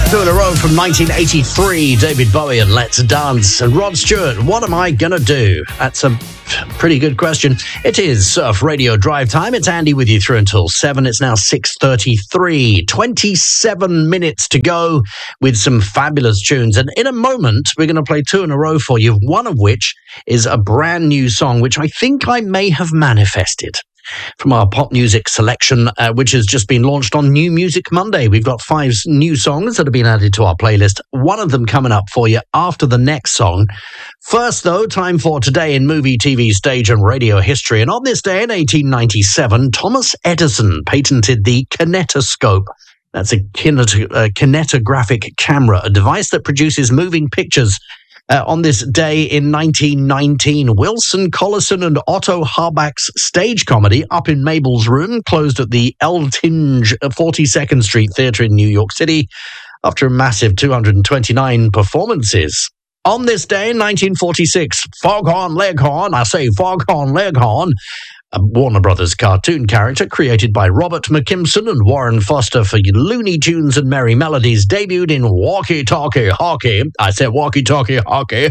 Two in a row from 1983, David Bowie and Let's Dance. And Rod Stewart, What Am I Gonna Do? That's a pretty good question. It is Surf Radio Drive Time. It's Andy with you through until 7. It's now 6:33. 27 minutes to go with some fabulous tunes. And in a moment, we're going to play two in a row for you, one of which is a brand new song, which I think I may have manifested from our pop music selection, which has just been launched on New Music Monday. We've got 5 new songs that have been added to our playlist, one of them coming up for you after the next song. First, though, time for Today in Movie, TV, Stage and Radio History. And on this day in 1897, Thomas Edison patented the kinetoscope. That's a kinetographic camera, a device that produces moving pictures. On this day in 1919, Wilson Collison and Otto Harbach's stage comedy Up in Mabel's Room closed at the El Tinge 42nd Street Theatre in New York City after a massive 229 performances. On this day in 1946, Foghorn Leghorn, I say Foghorn Leghorn, a Warner Brothers cartoon character created by Robert McKimson and Warren Foster for Looney Tunes and Merry Melodies, debuted in Walkie Talkie Hockey. I said Walkie Talkie Hockey.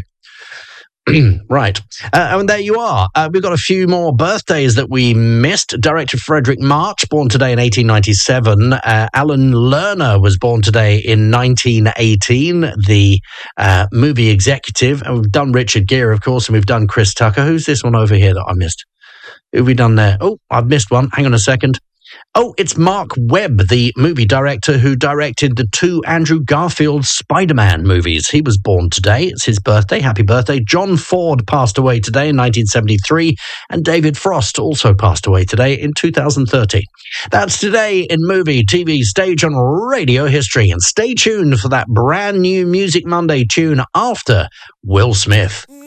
Right. And there you are. We've got a few more birthdays that we missed. Director Frederick March, born today in 1897. Alan Lerner was born today in 1918, the movie executive. And we've done Richard Gere, of course, and we've done Chris Tucker. Who's this one over here that I missed? Who have we done there? Oh, I've missed one. Hang on a second. Oh, it's Mark Webb, the movie director who directed the 2 Andrew Garfield Spider-Man movies. He was born today. It's his birthday. Happy birthday. John Ford passed away today in 1973, and David Frost also passed away today in 2030. That's Today in Movie, TV, Stage and Radio History. And stay tuned for that brand new Music Monday tune after Will Smith.